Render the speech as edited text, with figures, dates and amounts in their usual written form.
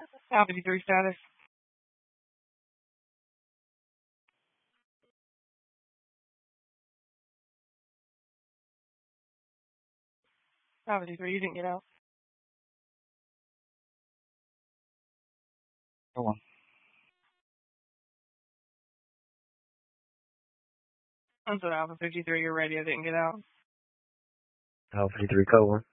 Alpha 53 status. Alpha 53, you didn't get out. Go on. I'm sorry, Alpha 53, your radio didn't get out. Alpha 53, code 1.